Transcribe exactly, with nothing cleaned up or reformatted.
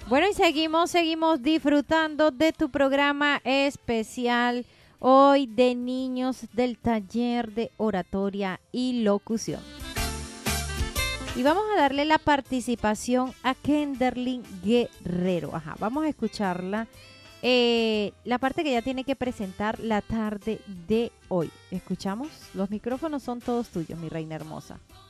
Bueno, y seguimos, seguimos disfrutando de tu programa especial hoy de niños del taller de oratoria y locución. Y vamos a darle la participación a Kenderlin Guerrero. Ajá, vamos a escucharla. Eh, la parte que ella tiene que presentar la tarde de hoy. ¿Escuchamos? Los micrófonos son todos tuyos, mi reina hermosa.